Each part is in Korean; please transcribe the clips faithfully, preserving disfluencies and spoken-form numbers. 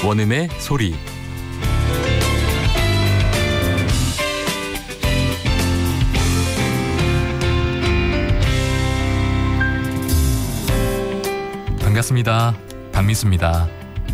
원음의 소리. 반갑습니다. 박민수입니다.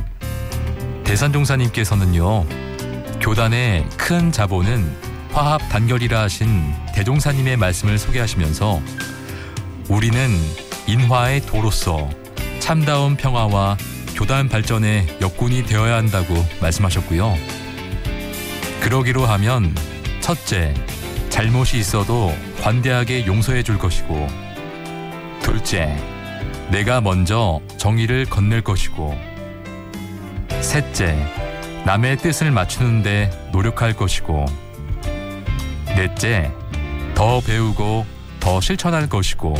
대산종사님께서는요, 교단의 큰 자본은 화합 단결이라 하신 대종사님의 말씀을 소개하시면서 우리는 인화의 도로서 참다운 평화와 교단 발전의 역군이 되어야 한다고 말씀하셨고요. 그러기로 하면 첫째, 잘못이 있어도 관대하게 용서해 줄 것이고, 둘째, 내가 먼저 정의를 건넬 것이고, 셋째, 남의 뜻을 맞추는데 노력할 것이고, 넷째, 더 배우고 더 실천할 것이고,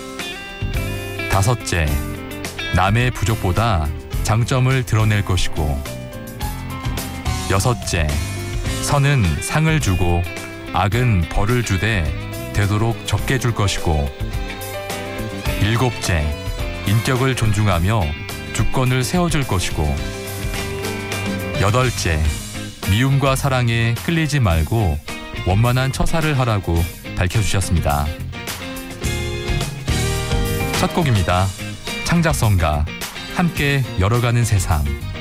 다섯째, 남의 부족보다 장점을 드러낼 것이고, 여섯째, 선은 상을 주고 악은 벌을 주되 되도록 적게 줄 것이고, 일곱째, 인격을 존중하며 주권을 세워줄 것이고, 여덟째, 미움과 사랑에 끌리지 말고 원만한 처사를 하라고 밝혀주셨습니다. 첫 곡입니다. 창작성가 함께 열어가는 세상.